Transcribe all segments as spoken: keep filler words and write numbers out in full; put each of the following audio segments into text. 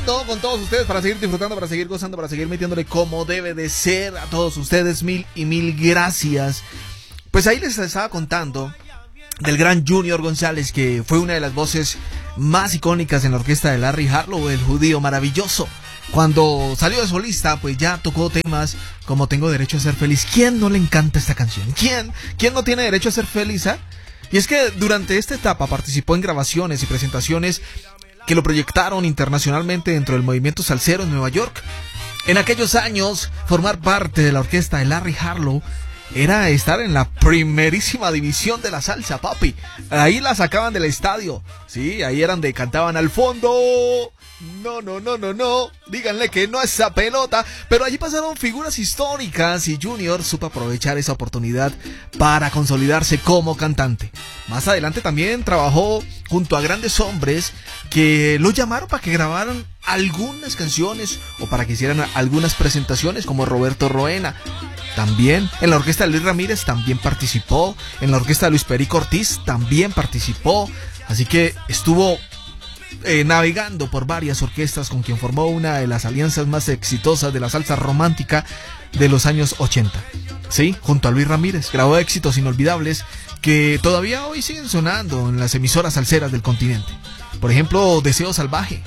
regresando con todos ustedes para seguir disfrutando, para seguir gozando, para seguir metiéndole como debe de ser. A todos ustedes mil y mil gracias. Pues ahí les estaba contando del gran Junior González, que fue una de las voces más icónicas en la orquesta de Larry Harlow, el judío maravilloso. Cuando salió de solista, pues ya tocó temas como Tengo Derecho a Ser Feliz. ¿Quién no le encanta esta canción? ¿Quién? ¿Quién no tiene derecho a ser feliz? ¿eh? Y es que durante esta etapa participó en grabaciones y presentaciones que lo proyectaron internacionalmente dentro del movimiento salsero en Nueva York. En aquellos años, formar parte de la orquesta de Larry Harlow era estar en la primerísima división de la salsa, papi. Ahí la sacaban del estadio. Sí, ahí eran de cantaban al fondo. No, no, no, no, no. Díganle que no a esa pelota. Pero allí pasaron figuras históricas y Junior supo aprovechar esa oportunidad para consolidarse como cantante. Más adelante también trabajó junto a grandes hombres que lo llamaron para que grabaran algunas canciones o para que hicieran algunas presentaciones, como Roberto Roena. También en la orquesta de Luis Ramírez también participó. En la orquesta de Luis Perico Ortiz también participó. Así que estuvo eh, navegando por varias orquestas, con quien formó una de las alianzas más exitosas de la salsa romántica de los años ochenta. Sí, junto a Luis Ramírez grabó éxitos inolvidables que todavía hoy siguen sonando en las emisoras salseras del continente. Por ejemplo, Deseo Salvaje,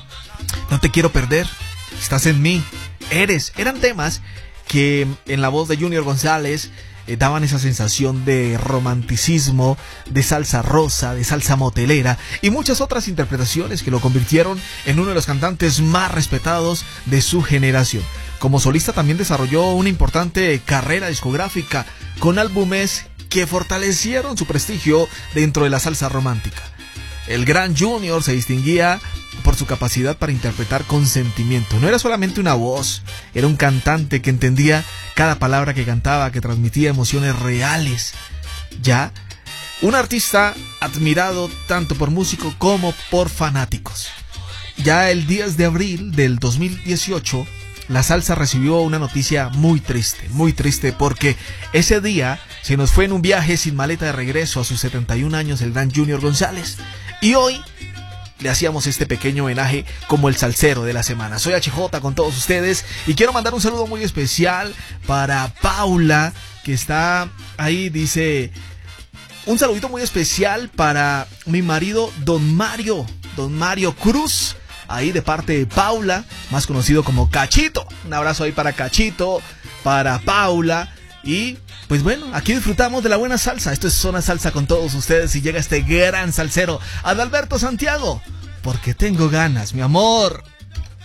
No Te Quiero Perder, Estás en Mí, Eres. Eran temas que en la voz de Junior González eh, daban esa sensación de romanticismo, de salsa rosa, de salsa motelera y muchas otras interpretaciones que lo convirtieron en uno de los cantantes más respetados de su generación. Como solista también desarrolló una importante carrera discográfica con álbumes que fortalecieron su prestigio dentro de la salsa romántica. El gran Junior se distinguía por su capacidad para interpretar con sentimiento. No era solamente una voz, era un cantante que entendía cada palabra que cantaba, que transmitía emociones reales. Ya, un artista admirado tanto por músicos como por fanáticos. Ya el diez de abril del dos mil dieciocho, la salsa recibió una noticia muy triste, muy triste, porque ese día se nos fue en un viaje sin maleta de regreso a sus setenta y un años el gran Junior González. Y hoy le hacíamos este pequeño homenaje como el salsero de la semana. Soy H J con todos ustedes y quiero mandar un saludo muy especial para Paula, que está ahí. Dice: un saludito muy especial para mi marido Don Mario, Don Mario Cruz, ahí de parte de Paula, más conocido como Cachito. Un abrazo ahí para Cachito, para Paula. Y pues bueno, aquí disfrutamos de la buena salsa. Esto es Zona Salsa con todos ustedes y llega este gran salsero, Adalberto Santiago, porque tengo ganas, mi amor.